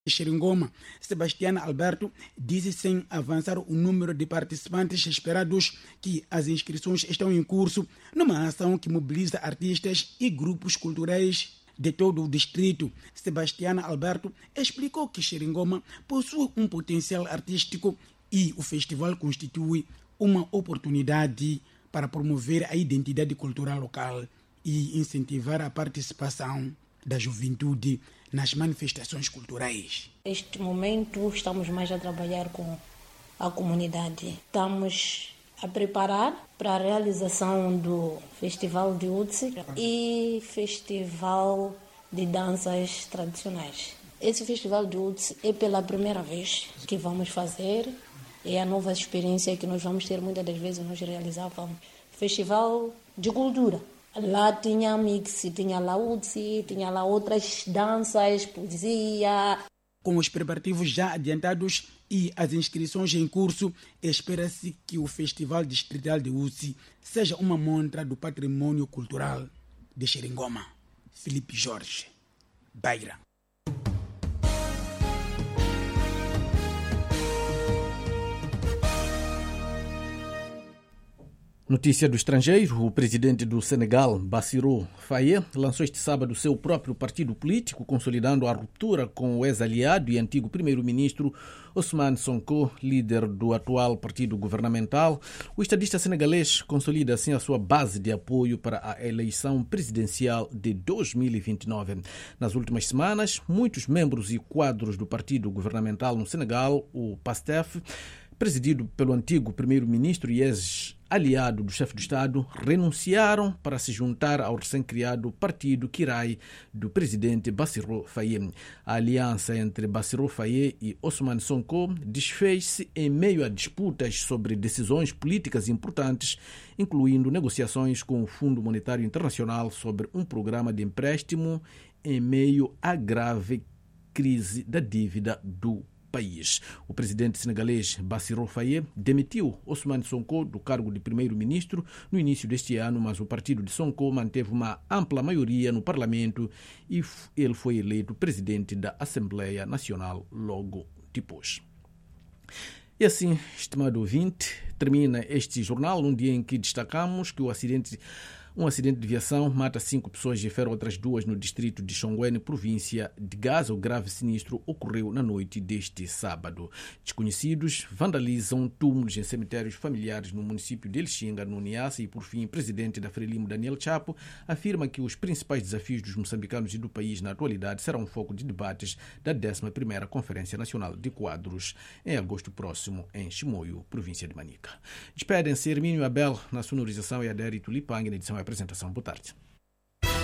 Xeringoma, Sebastiana Alberto, disse sem avançar o número de participantes esperados que as inscrições estão em curso numa ação que mobiliza artistas e grupos culturais de todo o distrito. Sebastiana Alberto explicou que Xeringoma possui um potencial artístico e o festival constitui uma oportunidade para promover a identidade cultural local e incentivar a participação da juventude nas manifestações culturais. Neste momento estamos mais a trabalhar com a comunidade. Estamos a preparar para a realização do Festival de Utsi e Festival de Danças Tradicionais. Esse Festival de Utsi é pela primeira vez que vamos fazer. É a nova experiência que nós vamos ter. Muitas das vezes nós realizávamos Festival de Cultura. Lá tinha mix, tinha lá Utsi, tinha lá outras danças, poesia. Com os preparativos já adiantados e as inscrições em curso, espera-se que o Festival Distrital de Utsi seja uma montra do patrimônio cultural de Xeringoma. Felipe Jorge, Beira. Notícia do estrangeiro: o presidente do Senegal, Bassirou Faye, lançou este sábado seu próprio partido político, consolidando a ruptura com o ex-aliado e antigo primeiro-ministro Ousmane Sonko, líder do atual partido governamental. O estadista senegalês consolida assim a sua base de apoio para a eleição presidencial de 2029. Nas últimas semanas, muitos membros e quadros do partido governamental no Senegal, o PASTEF, presidido pelo antigo primeiro-ministro e ex-aliado do chefe do Estado, renunciaram para se juntar ao recém-criado partido Kirai do presidente Bassirou Faye. A aliança entre Bassirou Faye e Ousmane Sonko desfez-se em meio a disputas sobre decisões políticas importantes, incluindo negociações com o Fundo Monetário Internacional sobre um programa de empréstimo em meio à grave crise da dívida do país. O presidente senegalês Bassirou Faye demitiu Ousmane Sonko do cargo de primeiro-ministro no início deste ano, mas o partido de Sonko manteve uma ampla maioria no parlamento e ele foi eleito presidente da Assembleia Nacional logo depois. E assim, estimado ouvinte, termina este jornal, um dia em que destacamos que um acidente de viação mata 5 pessoas e fere outras 2 no distrito de Xonguene, província de Gaza. O grave sinistro ocorreu na noite deste sábado. Desconhecidos vandalizam túmulos em cemitérios familiares no município de Lixinga, no Niassa, e por fim, o presidente da Frelimo, Daniel Chapo, afirma que os principais desafios dos moçambicanos e do país na atualidade serão foco de debates da 11ª Conferência Nacional de Quadros em agosto próximo em Chimoio, província de Manica. Despedem-se Hermínio Abel na sonorização e Adérito Lipang na edição e apresentação. Boa tarde.